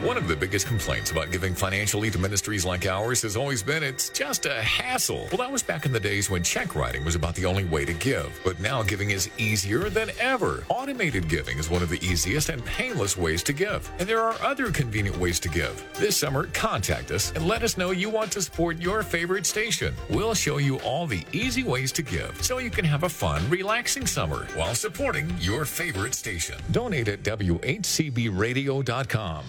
One of the biggest complaints about giving financially to ministries like ours has always been it's just a hassle. Well, that was back in the days when check writing was about the only way to give. But now giving is easier than ever. Automated giving is one of the easiest and painless ways to give. And there are other convenient ways to give. This summer, contact us and let us know you want to support your favorite station. We'll show you all the easy ways to give so you can have a fun, relaxing summer while supporting your favorite station. Donate at WHCBradio.com.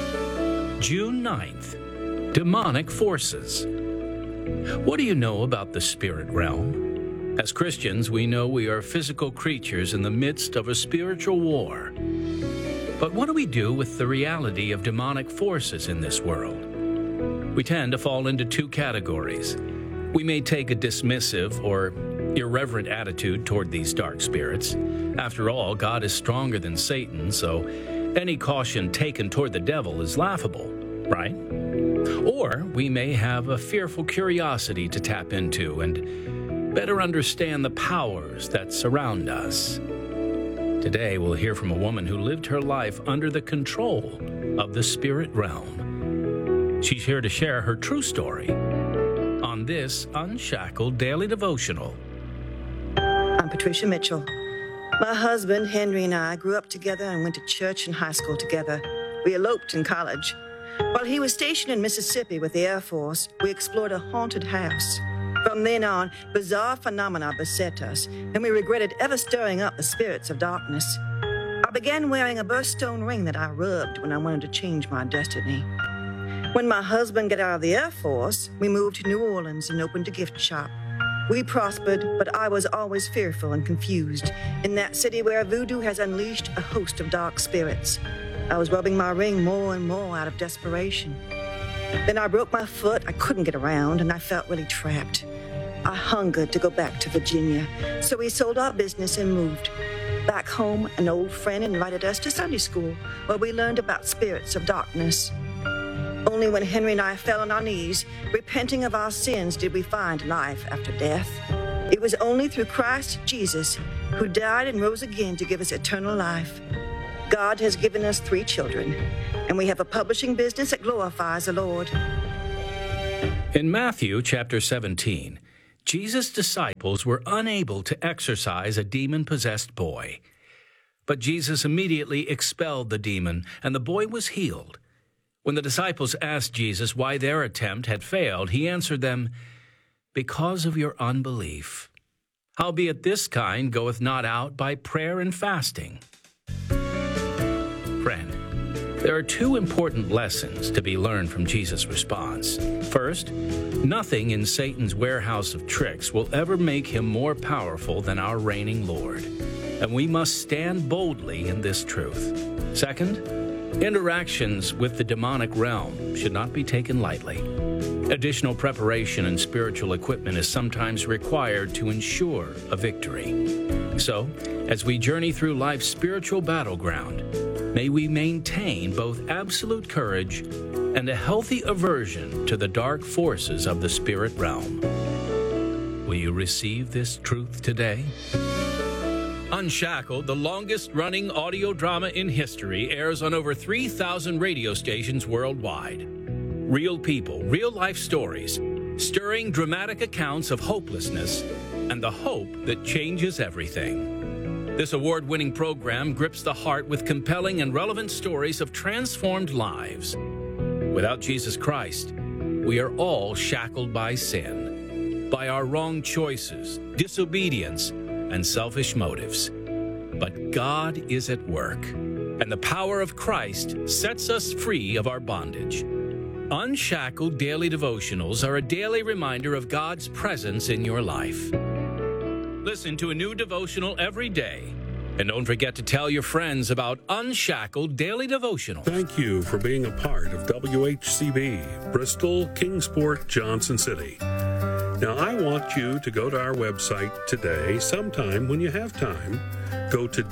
June 9th, Demonic Forces. What do you know about the spirit realm? As Christians, we know we are physical creatures in the midst of a spiritual war. But what do we do with the reality of demonic forces in this world? We tend to fall into two categories. We may take a dismissive or irreverent attitude toward these dark spirits. After all, God is stronger than Satan, so any caution taken toward the devil is laughable, right? Or we may have a fearful curiosity to tap into and better understand the powers that surround us. Today, we'll hear from a woman who lived her life under the control of the spirit realm. She's here to share her true story on this Unshackled Daily Devotional. I'm Patricia Mitchell. My husband, Henry, and I grew up together and went to church and high school together. We eloped in college. While he was stationed in Mississippi with the Air Force, we explored a haunted house. From then on, bizarre phenomena beset us, and we regretted ever stirring up the spirits of darkness. I began wearing a birthstone ring that I rubbed when I wanted to change my destiny. When my husband got out of the Air Force, we moved to New Orleans and opened a gift shop. We prospered, but I was always fearful and confused in that city where voodoo has unleashed a host of dark spirits. I was rubbing my ring more and more out of desperation. Then I broke my foot, I couldn't get around, and I felt really trapped. I hungered to go back to Virginia, so we sold our business and moved. Back home, an old friend invited us to Sunday school, where we learned about spirits of darkness. Only when Henry and I fell on our knees, repenting of our sins, did we find life after death. It was only through Christ Jesus, who died and rose again to give us eternal life. God has given us 3 children, and we have a publishing business that glorifies the Lord. In Matthew chapter 17, Jesus' disciples were unable to exorcise a demon-possessed boy. But Jesus immediately expelled the demon, and the boy was healed. When the disciples asked Jesus why their attempt had failed, he answered them, "Because of your unbelief. Howbeit this kind goeth not out by prayer and fasting." Friend, there are 2 important lessons to be learned from Jesus' response. First, nothing in Satan's warehouse of tricks will ever make him more powerful than our reigning Lord, and we must stand boldly in this truth. Second, interactions with the demonic realm should not be taken lightly. Additional preparation and spiritual equipment is sometimes required to ensure a victory. So, as we journey through life's spiritual battleground, may we maintain both absolute courage and a healthy aversion to the dark forces of the spirit realm. Will you receive this truth today? Unshackled, the longest-running audio drama in history, airs on over 3,000 radio stations worldwide. Real people, real-life stories, stirring dramatic accounts of hopelessness and the hope that changes everything. This award-winning program grips the heart with compelling and relevant stories of transformed lives. Without Jesus Christ, we are all shackled by sin, by our wrong choices, disobedience, and selfish motives. But God is at work, and the power of Christ sets us free of our bondage. Unshackled Daily Devotionals are a daily reminder of God's presence in your life. Listen to a new devotional every day. And don't forget to tell your friends about Unshackled Daily Devotional. Thank you for being a part of WHCB, Bristol, Kingsport, Johnson City. Now, I want you to go to our website today, sometime when you have time. Go to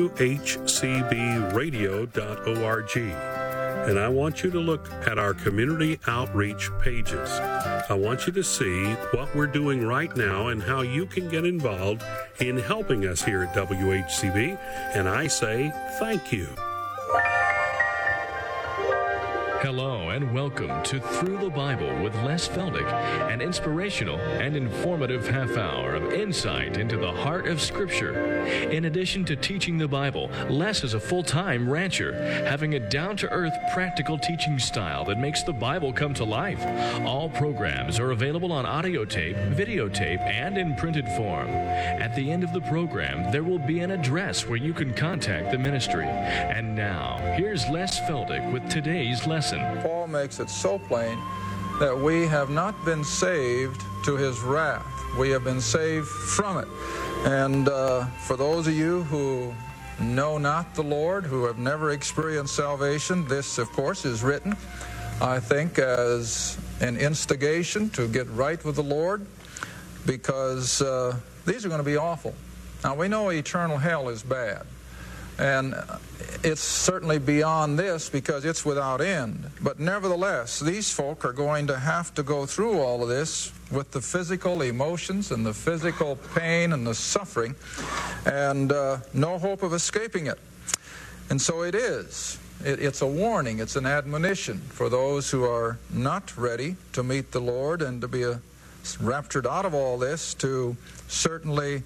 WHCBradio.org. And I want you to look at our community outreach pages. I want you to see what we're doing right now and how you can get involved in helping us here at WHCB. And I say thank you. Hello and welcome to Through the Bible with Les Feldick, an inspirational and informative half hour of insight into the heart of Scripture. In addition to teaching the Bible, Les is a full-time rancher, having a down-to-earth, practical teaching style that makes the Bible come to life. All programs are available on audio tape, videotape, and in printed form. At the end of the program, there will be an address where you can contact the ministry. And now, here's Les Feldick with today's lesson. Paul makes it so plain that we have not been saved to his wrath. We have been saved from it. And for those of you who know not the Lord, who have never experienced salvation, this, of course, is written, I think, as an instigation to get right with the Lord, because these are going to be awful. Now, we know eternal hell is bad. And it's certainly beyond this because it's without end. But nevertheless, these folk are going to have to go through all of this with the physical emotions and the physical pain and the suffering, and no hope of escaping it. And so it is. It's a warning. It's an admonition for those who are not ready to meet the Lord and to be raptured out of all this, to certainly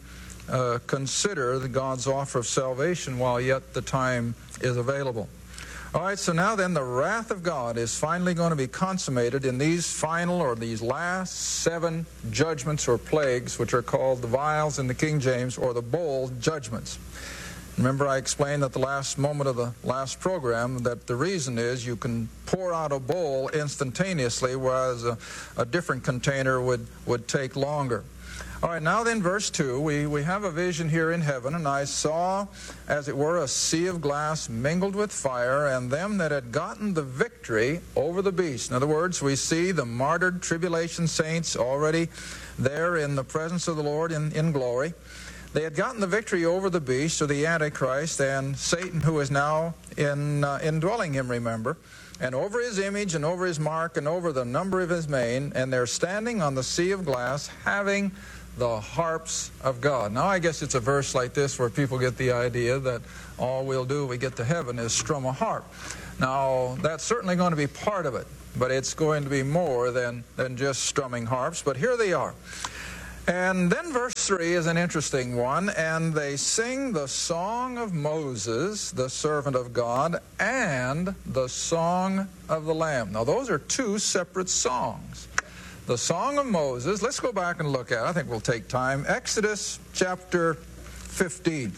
consider God's offer of salvation while yet the time is available. All right, so now then the wrath of God is finally going to be consummated in these final, or these last 7 judgments or plagues, which are called the vials in the King James, or the bowl judgments. Remember, I explained at the last moment of the last program that the reason is you can pour out a bowl instantaneously, whereas a different container would take longer. All right, now then, verse 2, we have a vision here in heaven, and I saw, as it were, a sea of glass mingled with fire, and them that had gotten the victory over the beast. In other words, we see the martyred tribulation saints already there in the presence of the Lord in glory. They had gotten the victory over the beast, or the Antichrist, and Satan, who is now indwelling him, remember, and over his image and over his mark and over the number of his mane, and they're standing on the sea of glass, having the harps of God. Now, I guess it's a verse like this where people get the idea that all we'll do when we get to heaven is strum a harp. Now, that's certainly going to be part of it, but it's going to be more than just strumming harps. But here they are. And then verse 3 is an interesting one. And they sing the song of Moses, the servant of God, and the song of the Lamb. Now, those are 2 separate songs. The Song of Moses, let's go back and look at it. I think we'll take time. Exodus chapter 15.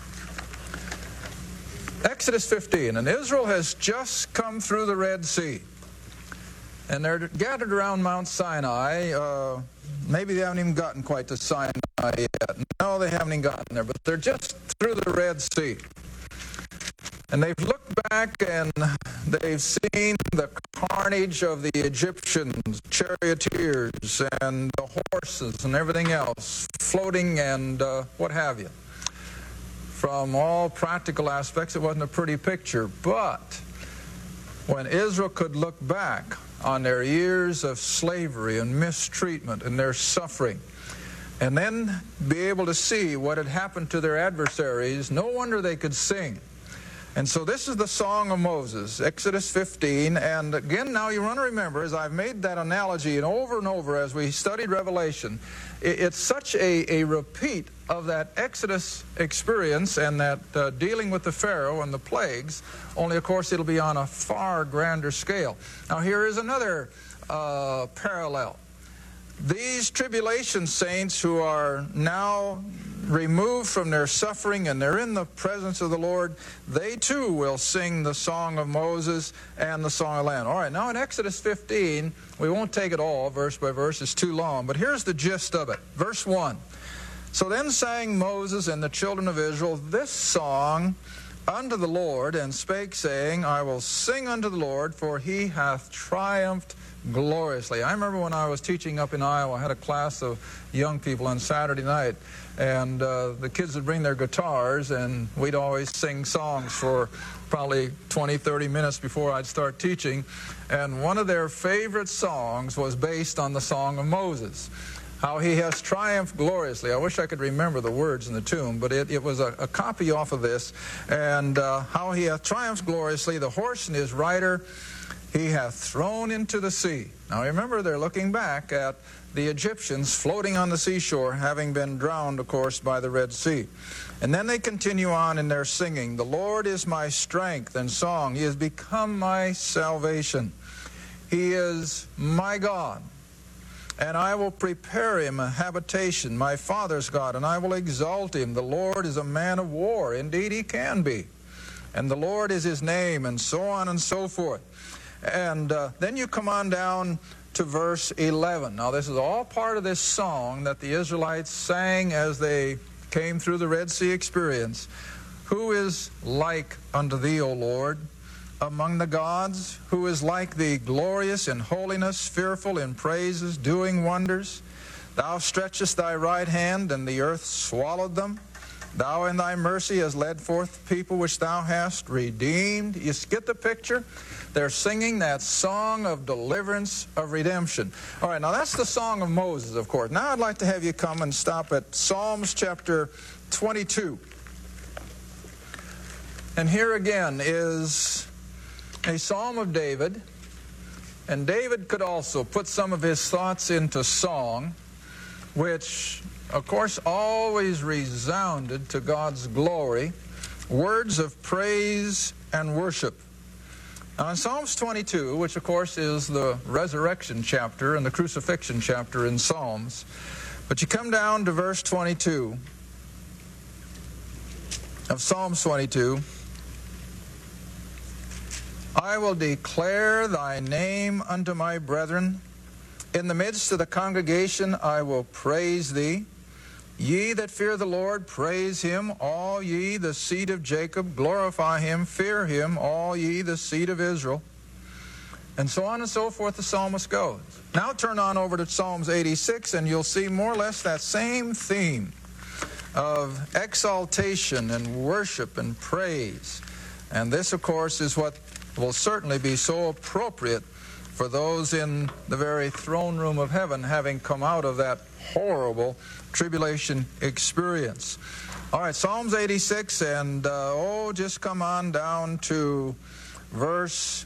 Exodus 15. And Israel has just come through the Red Sea. And they're gathered around Mount Sinai. Maybe they haven't even gotten quite to Sinai yet. No, they haven't even gotten there. But they're just through the Red Sea. And they've looked back and they've seen the carnage of the Egyptians, charioteers and the horses and everything else, floating and what have you. From all practical aspects, it wasn't a pretty picture. But when Israel could look back on their years of slavery and mistreatment and their suffering, and then be able to see what had happened to their adversaries, no wonder they could sing. And so this is the Song of Moses, Exodus 15. And again, now you want to remember, as I've made that analogy and over as we studied Revelation, it's such a repeat of that Exodus experience and that dealing with the Pharaoh and the plagues, only of course it'll be on a far grander scale. Now here is another parallel. These tribulation saints who are now removed from their suffering and they're in the presence of the Lord, they too will sing the Song of Moses and the Song of the Lamb. All right, now in Exodus 15, we won't take it all verse by verse, it's too long, but here's the gist of it. Verse 1. So then sang Moses and the children of Israel this song unto the Lord, and spake, saying, I will sing unto the Lord, for he hath triumphed gloriously. I remember when I was teaching up in Iowa, I had a class of young people on Saturday night, and the kids would bring their guitars, and we'd always sing songs for probably 20, 30 minutes before I'd start teaching. And one of their favorite songs was based on the Song of Moses. how he has triumphed gloriously. I wish I could remember the words in the tune, but it was a copy off of this. And how he hath triumphed gloriously, the horse and his rider he hath thrown into the sea. Now remember, they're looking back at the Egyptians floating on the seashore, having been drowned, of course, by the Red Sea. And then they continue on in their singing. The Lord is my strength and song. He has become my salvation. He is my God. And I will prepare him a habitation, my father's God, and I will exalt him. The Lord is a man of war. Indeed, he can be. And the Lord is his name, and so on and so forth. And then you come on down to verse 11. Now, this is all part of this song that the Israelites sang as they came through the Red Sea experience. Who is like unto thee, O Lord, among the gods? Who is like thee, glorious in holiness, fearful in praises, doing wonders? Thou stretchest thy right hand, and the earth swallowed them. Thou in thy mercy hast led forth the people which thou hast redeemed. You get the picture? They're singing that song of deliverance, of redemption. All right, now that's the song of Moses, of course. Now I'd like to have you come and stop at Psalms chapter 22. And here again is a psalm of David. And David could also put some of his thoughts into song, which, of course, always resounded to God's glory. Words of praise and worship. Now in Psalms 22, which of course is the resurrection chapter and the crucifixion chapter in Psalms, but you come down to verse 22 of Psalms 22. I will declare thy name unto my brethren. In the midst of the congregation I will praise thee. Ye that fear the Lord, praise him. All ye, the seed of Jacob, glorify him. Fear him, all ye, the seed of Israel. And so on and so forth the psalmist goes. Now turn on over to Psalms 86, and you'll see more or less that same theme of exaltation and worship and praise. And this, of course, is what will certainly be so appropriate for those in the very throne room of heaven, having come out of that horrible tribulation experience. All right, Psalms 86, and just come on down to verse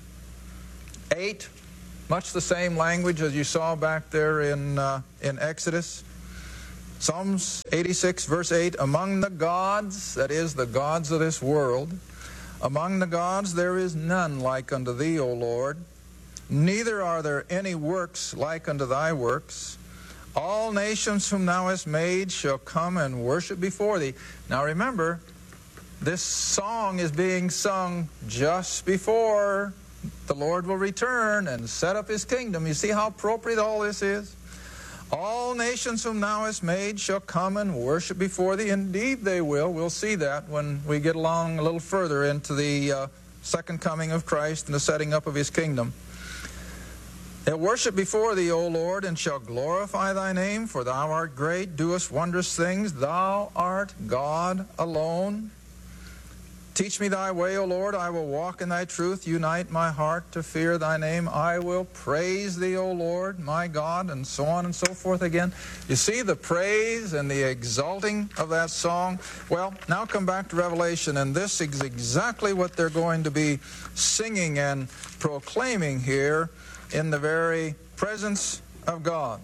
8. Much the same language as you saw back there in Exodus. Psalms 86, verse 8, among the gods, that is, the gods of this world, among the gods there is none like unto thee, O Lord. Neither are there any works like unto thy works. All nations whom thou hast made shall come and worship before thee. Now remember, this song is being sung just before the Lord will return and set up his kingdom. You see how appropriate all this is? All nations whom thou hast made shall come and worship before thee. Indeed they will. We'll see that when we get along a little further into the second coming of Christ and the setting up of his kingdom. They'll worship before thee, O Lord, and shall glorify thy name, for thou art great, doest wondrous things. Thou art God alone. Teach me thy way, O Lord. I will walk in thy truth. Unite my heart to fear thy name. I will praise thee, O Lord, my God, and so on and so forth again. You see the praise and the exalting of that song? Well, now come back to Revelation, and this is exactly what they're going to be singing and proclaiming here in the very presence of God.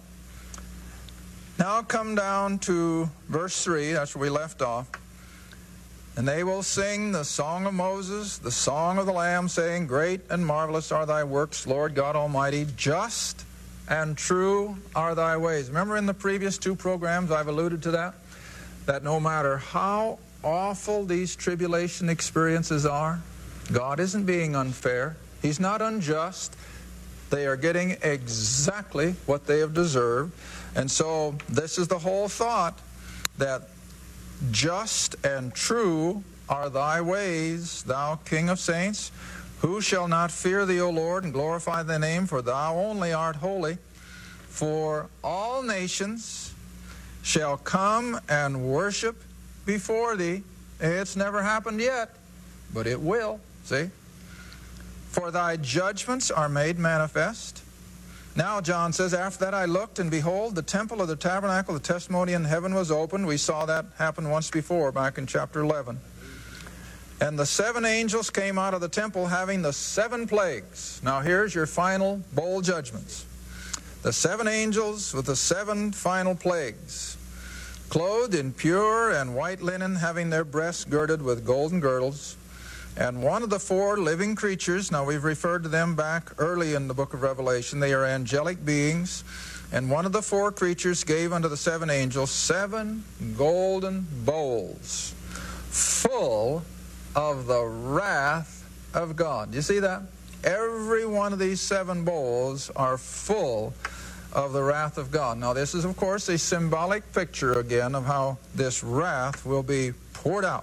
Now come down to verse 3. That's where we left off. And they will sing the song of Moses, the song of the Lamb, saying, Great and marvelous are thy works, Lord God Almighty. Just and true are thy ways. Remember in the previous two programs I've alluded to that? That no matter how awful these tribulation experiences are, God isn't being unfair. He's not unjust. They are getting exactly what they have deserved. And so this is the whole thought, that just and true are thy ways, thou King of saints. Who shall not fear thee, O Lord, and glorify thy name? For thou only art holy. For all nations shall come and worship before thee. It's never happened yet, but it will. See? For thy judgments are made manifest. Now, John says, after that I looked, and behold, the temple of the tabernacle of the testimony in heaven was opened. We saw that happen once before, back in chapter 11. And the 7 angels came out of the temple having the 7 plagues. Now here's your final bowl judgments. The 7 angels with the 7 final plagues, clothed in pure and white linen, having their breasts girded with golden girdles. And one of the 4 living creatures, now we've referred to them back early in the book of Revelation, they are angelic beings. And one of the 4 creatures gave unto the 7 angels 7 golden bowls full of the wrath of God. Do you see that? Every one of these 7 bowls are full of the wrath of God. Now this is, of course, a symbolic picture again of how this wrath will be poured out.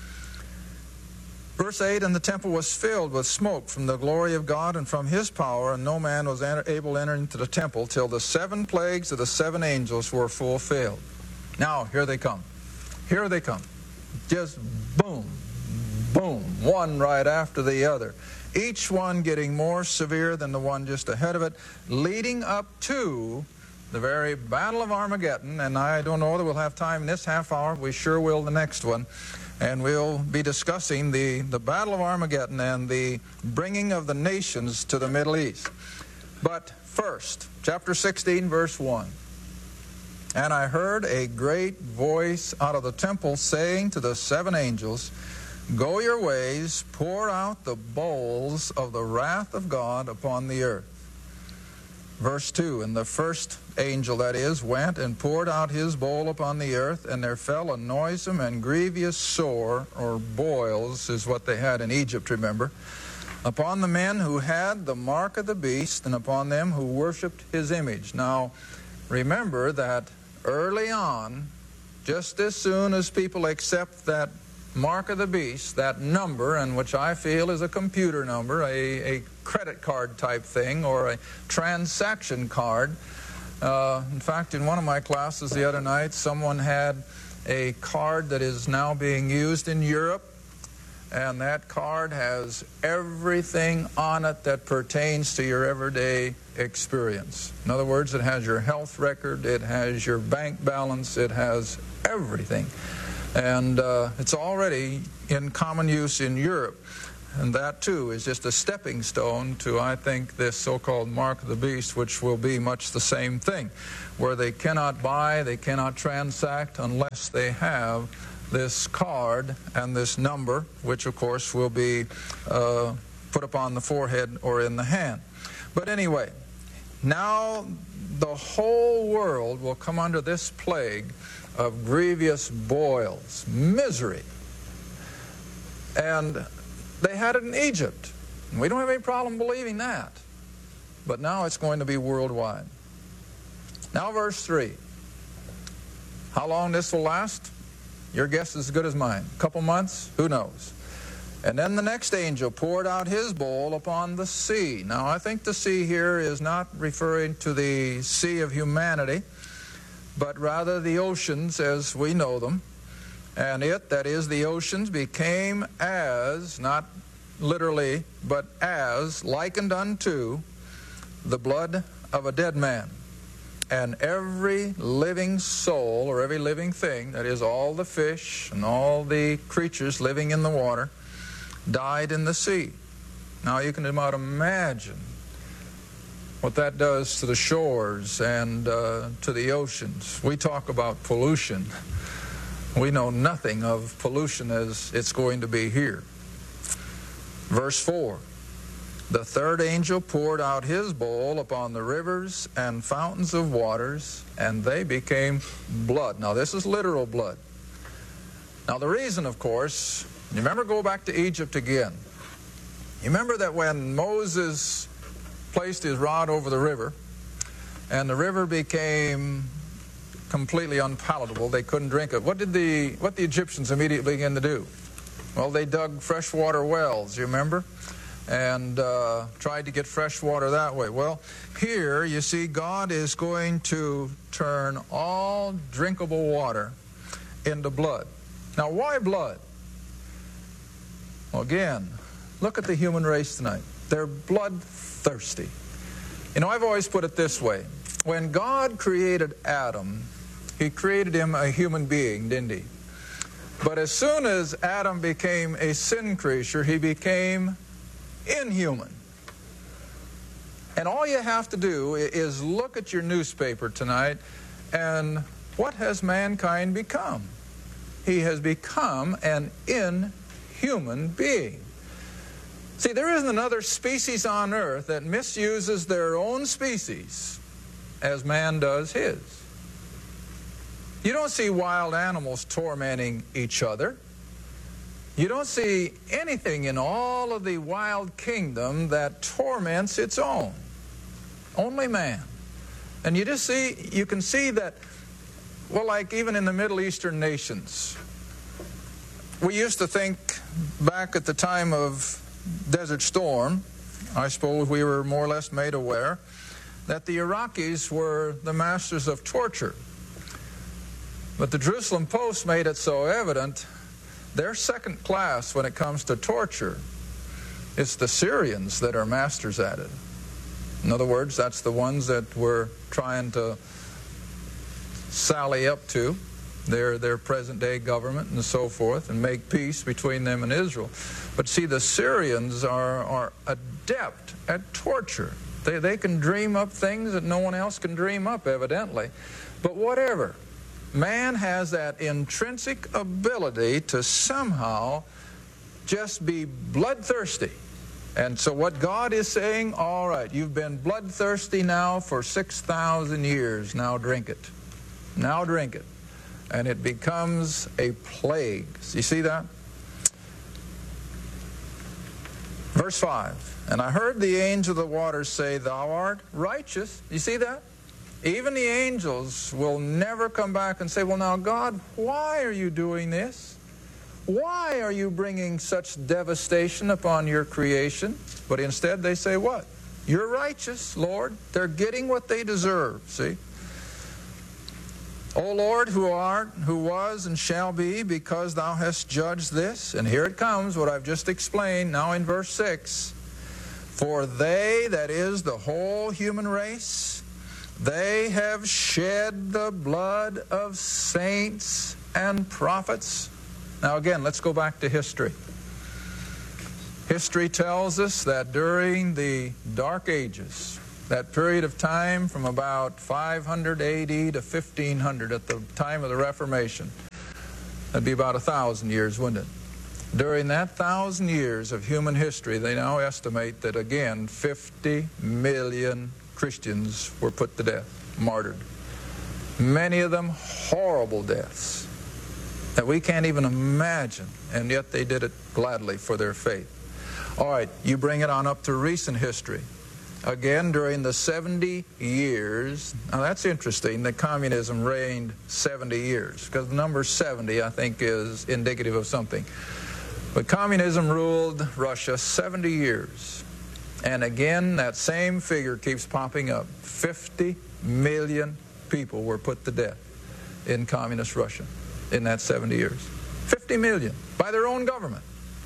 Verse 8, and the temple was filled with smoke from the glory of God and from His power, and no man was able to enter into the temple till the 7 plagues of the 7 angels were fulfilled. Now, here they come. Here they come. Just boom, boom, one right after the other. Each one getting more severe than the one just ahead of it, leading up to the very Battle of Armageddon. And I don't know whether we'll have time in this half hour. We sure will the next one. And we'll be discussing the Battle of Armageddon and the bringing of the nations to the Middle East. But first, chapter 16, verse 1. And I heard a great voice out of the temple saying to the 7 angels, Go your ways, pour out the bowls of the wrath of God upon the earth. Verse 2, and the first angel, that is, went and poured out his bowl upon the earth, and there fell a noisome and grievous sore, or boils is what they had in Egypt, remember, upon the men who had the mark of the beast, and upon them who worshipped his image. Now, remember that early on, just as soon as people accept that mark of the beast, that number, and which I feel is a computer number, a credit card type thing, or a transaction card. In fact, in one of my classes the other night, someone had a card that is now being used in Europe, and that card has everything on it that pertains to your everyday experience. In other words, it has your health record, it has your bank balance, it has everything. And it's already in common use in Europe. And that, too, is just a stepping stone to, I think, this so-called mark of the beast, which will be much the same thing, where they cannot buy, they cannot transact unless they have this card and this number, which, of course, will be put upon the forehead or in the hand. But anyway, now the whole world will come under this plague of grievous boils, misery. And they had it in Egypt. And we don't have any problem believing that. But now it's going to be worldwide. Now verse 3. How long this will last? Your guess is as good as mine. A couple months? Who knows? And then the next angel poured out his bowl upon the sea. Now I think the sea here is not referring to the sea of humanity, but rather the oceans as we know them. And it, that is the oceans, became as, not literally, but as, likened unto the blood of a dead man. And every living soul, or every living thing, that is all the fish and all the creatures living in the water, died in the sea. Now you can about imagine what that does to the shores and to the oceans. We talk about pollution. We know nothing of pollution as it's going to be here. Verse 4. The third angel poured out his bowl upon the rivers and fountains of waters, and they became blood. Now this is literal blood. Now the reason, of course, you remember, go back to Egypt again. You remember that when Moses placed his rod over the river, and the river became completely unpalatable, they couldn't drink it. What did the Egyptians immediately begin to do? Well, they dug freshwater wells, you remember? And tried to get fresh water that way. Well, here you see God is going to turn all drinkable water into blood. Now, why blood? Well, again, look at the human race tonight. They're bloodthirsty. You know, I've always put it this way. When God created Adam, He created him a human being, didn't He? But as soon as Adam became a sin creature, he became inhuman. And all you have to do is look at your newspaper tonight, and what has mankind become? He has become an inhuman being. See, there isn't another species on earth that misuses their own species as man does his. You don't see wild animals tormenting each other. You don't see anything in all of the wild kingdom that torments its own. Only man. And you can see that, well, like even in the Middle Eastern nations, we used to think back at the time of Desert Storm, I suppose we were more or less made aware that the Iraqis were the masters of torture. But the Jerusalem Post made it so evident they're second class when it comes to torture. It's the Syrians that are masters at it. In other words, that's the ones that we're trying to sally up to their present-day government and so forth, and make peace between them and Israel. But see, the Syrians are adept at torture. They can dream up things that no one else can dream up, evidently. But whatever. Man has that intrinsic ability to somehow just be bloodthirsty. And so what God is saying, all right, you've been bloodthirsty now for 6,000 years. Now drink it. Now drink it. And it becomes a plague. You see that? Verse 5. And I heard the angel of the waters say, Thou art righteous. You see that? Even the angels will never come back and say, well, now, God, why are you doing this? Why are you bringing such devastation upon your creation? But instead they say what? You're righteous, Lord. They're getting what they deserve, see? O Lord, who art, who was, and shall be, because thou hast judged this. And here it comes, what I've just explained, now in verse 6. For they, that is the whole human race, they have shed the blood of saints and prophets. Now again, let's go back to history. History tells us that during the Dark Ages, that period of time from about 500 AD to 1500 at the time of the Reformation, that'd be about 1,000 years, wouldn't it? During that 1,000 years of human history, they now estimate that again 50 million Christians were put to death, martyred. Many of them horrible deaths that we can't even imagine, and yet they did it gladly for their faith. All right, you bring it on up to recent history. Again, during the 70 years, now that's interesting that communism reigned 70 years, because the number 70, I think, is indicative of something. But communism ruled Russia 70 years. And again, that same figure keeps popping up. 50 million people were put to death in communist Russia in that 70 years. 50 million by their own government.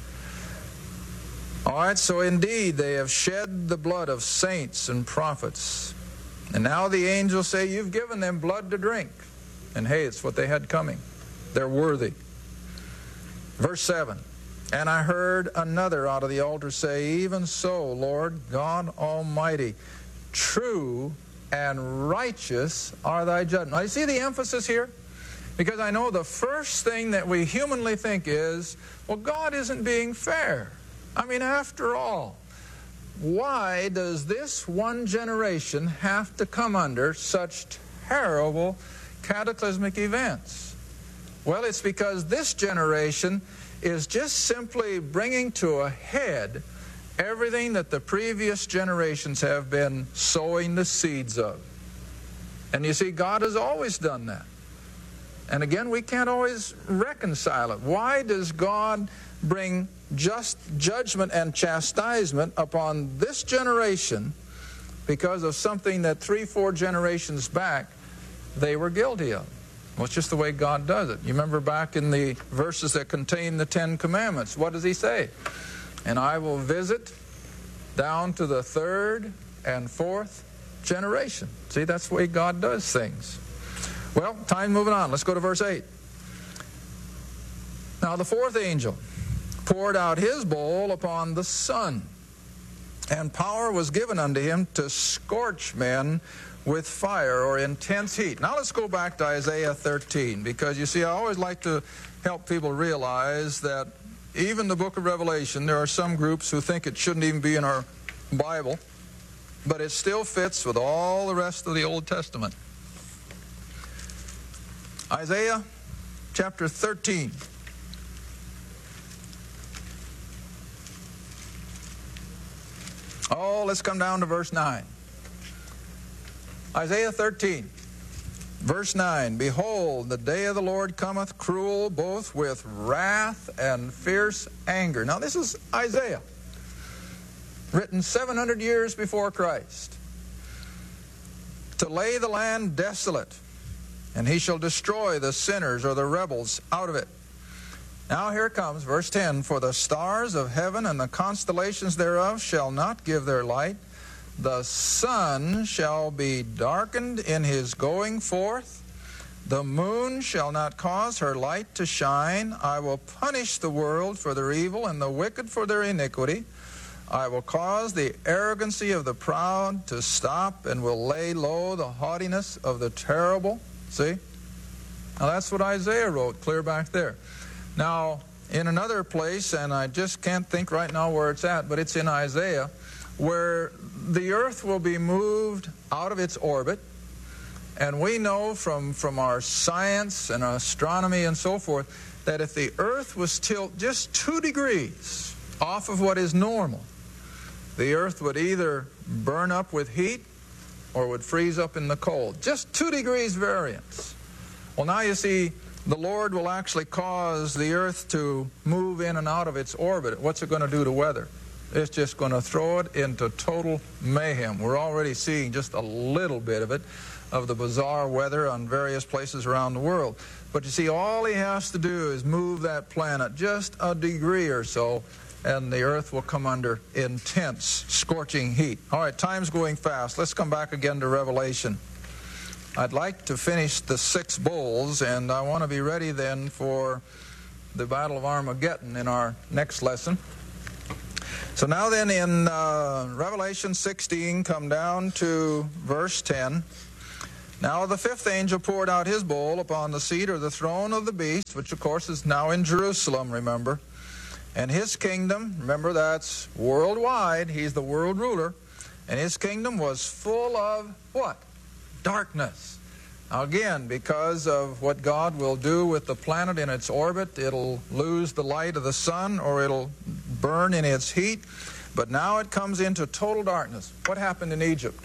All right, so indeed they have shed the blood of saints and prophets. And now the angels say, you've given them blood to drink. And hey, it's what they had coming. They're worthy. Verse 7. And I heard another out of the altar say, even so, Lord God Almighty, true and righteous are thy judgments. Now, you see the emphasis here? Because I know the first thing that we humanly think is, well, God isn't being fair. I mean, after all, why does this one generation have to come under such terrible cataclysmic events? Well, it's because this generation is just simply bringing to a head everything that the previous generations have been sowing the seeds of. And you see, God has always done that. And again, we can't always reconcile it. Why does God bring just judgment and chastisement upon this generation because of something that 3-4 generations back they were guilty of? Well, it's just the way God does it. You remember back in the verses that contain the 10 Commandments, what does he say? And I will visit down to the 3rd and 4th generation. See, that's the way God does things. Well, time moving on. Let's go to verse 8. Now the fourth angel poured out his bowl upon the sun, and power was given unto him to scorch men with fire or intense heat. Now let's go back to Isaiah 13, because you see, I always like to help people realize that even the book of Revelation, there are some groups who think it shouldn't even be in our Bible, but it still fits with all the rest of the Old Testament. Isaiah chapter 13. Oh, let's come down to verse 9. Isaiah 13, verse 9. Behold, the day of the Lord cometh cruel, both with wrath and fierce anger. Now this is Isaiah, written 700 years before Christ. To lay the land desolate, and he shall destroy the sinners or the rebels out of it. Now here comes verse 10. For the stars of heaven and the constellations thereof shall not give their light. The sun shall be darkened in his going forth. The moon shall not cause her light to shine. I will punish the world for their evil and the wicked for their iniquity. I will cause the arrogancy of the proud to stop, and will lay low the haughtiness of the terrible. See? Now that's what Isaiah wrote clear back there. Now, in another place, and I just can't think right now where it's at, but it's in Isaiah, where the earth will be moved out of its orbit. And we know from our science and astronomy and so forth that if the earth was tilted just 2 degrees off of what is normal, the earth would either burn up with heat or would freeze up in the cold. Just 2 degrees variance. Well, now you see, the Lord will actually cause the earth to move in and out of its orbit. What's it going to do to weather? It's just going to throw it into total mayhem. We're already seeing just a little bit of it, of the bizarre weather on various places around the world. But you see, all he has to do is move that planet just a degree or so, and the earth will come under intense, scorching heat. All right, time's going fast. Let's come back again to Revelation. I'd like to finish the 6 bowls, and I want to be ready then for the Battle of Armageddon in our next lesson. So now then in Revelation 16, come down to verse 10. Now the 5th angel poured out his bowl upon the seat or the throne of the beast, which of course is now in Jerusalem, remember. And his kingdom, remember that's worldwide, he's the world ruler, and his kingdom was full of what? Darkness. Now again, because of what God will do with the planet in its orbit, it'll lose the light of the sun or it'll burn in its heat. But now it comes into total darkness. What happened in Egypt?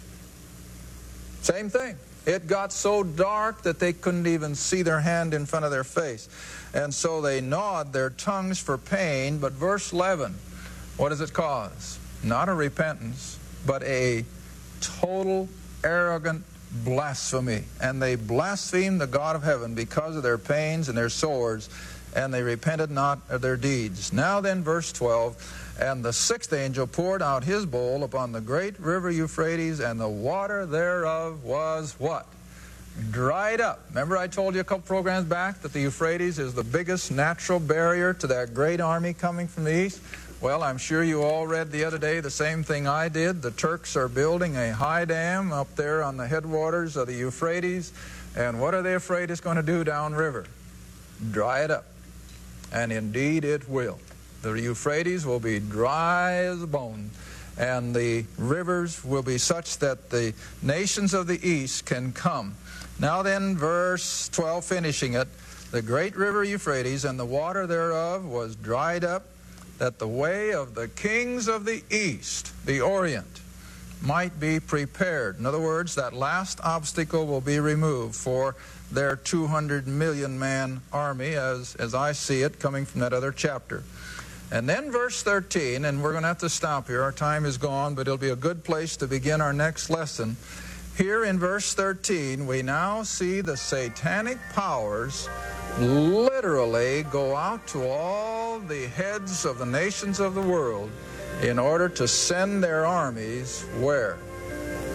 Same thing. It got so dark that they couldn't even see their hand in front of their face. And so they gnawed their tongues for pain. But verse 11, what does it cause? Not a repentance, but a total arrogant blasphemy. And they blasphemed the God of heaven because of their pains and their sores, and they repented not of their deeds. Now then, verse 12, and the 6th angel poured out his bowl upon the great river Euphrates, and the water thereof was what? Dried up. Remember I told you a couple programs back that the Euphrates is the biggest natural barrier to that great army coming from the east? Well, I'm sure you all read the other day the same thing I did. The Turks are building a high dam up there on the headwaters of the Euphrates, and what are they afraid it's going to do downriver? Dry it up. And indeed it will. The Euphrates will be dry as a bone, and the rivers will be such that the nations of the east can come. Now then, verse 12, finishing it, the great river Euphrates and the water thereof was dried up, that the way of the kings of the east, the Orient, might be prepared. In other words, that last obstacle will be removed for their 200 million man army, as I see it coming from that other chapter. And then verse 13, and we're going to have to stop here. Our time is gone, but it'll be a good place to begin our next lesson. Here in verse 13, we now see the satanic powers literally go out to all the heads of the nations of the world in order to send their armies where?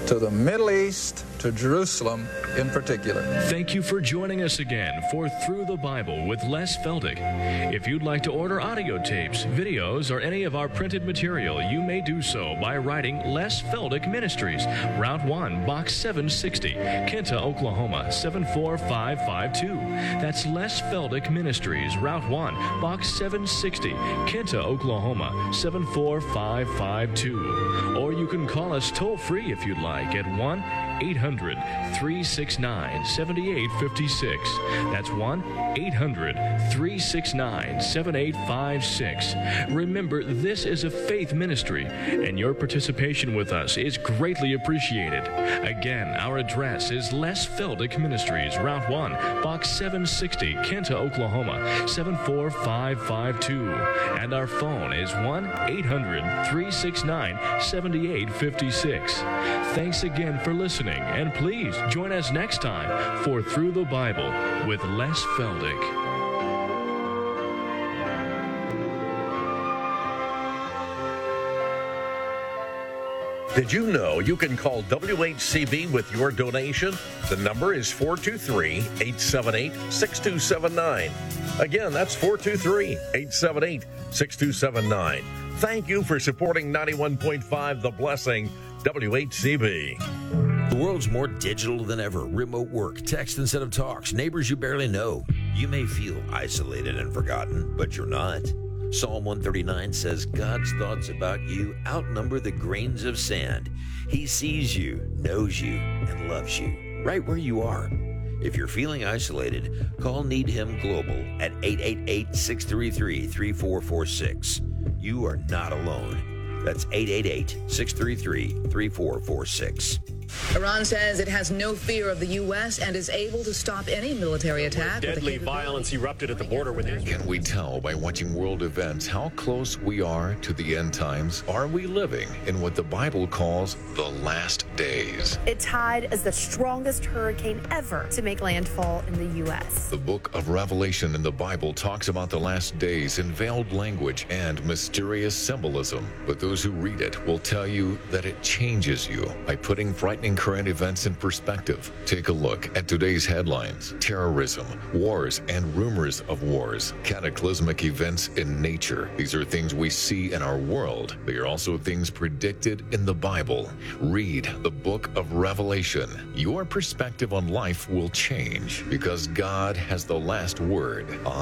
to the Middle East, to Jerusalem in particular. Thank you for joining us again for Through the Bible with Les Feldick. If you'd like to order audio tapes, videos, or any of our printed material, you may do so by writing Les Feldick Ministries, Route 1, Box 760, Kenta, Oklahoma 74552. That's Les Feldick Ministries, Route 1, Box 760, Kenta, Oklahoma 74552. Or you can call us toll-free if you'd like at 1-800-369-7856. That's 1-800-369-7856. Remember, this is a faith ministry, and your participation with us is greatly appreciated. Again, our address is Les Feldick Ministries, Route 1, Box 760, Kenta, Oklahoma 74552. And our phone is 1-800-369-7856. Thanks again for listening, and please join us next time for Through the Bible with Les Feldick. Did you know you can call WHCB with your donation? The number is 423-878-6279. Again, that's 423-878-6279. Thank you for supporting 91.5 The Blessing, WHCB. The world's more digital than ever. Remote work, text instead of talks, neighbors you barely know. You may feel isolated and forgotten, but you're not. Psalm 139 says God's thoughts about you outnumber the grains of sand. He sees you, knows you, and loves you, right where you are. If you're feeling isolated, call Need Him Global at 888-633-3446. You are not alone. That's 888-633-3446. Iran says it has no fear of the U.S. and is able to stop any military attack. Deadly violence erupted at the border with Israel. Can we tell by watching world events how close we are to the end times? Are we living in what the Bible calls the last days? It tied as the strongest hurricane ever to make landfall in the U.S. The book of Revelation in the Bible talks about the last days in veiled language and mysterious symbolism. But those who read it will tell you that it changes you by putting frightening current events in perspective. Take a look at today's headlines: terrorism, wars and rumors of wars, cataclysmic events in nature. These are things we see in our world. They are also things predicted in the Bible. Read the book of Revelation. Your perspective on life will change because God has the last word on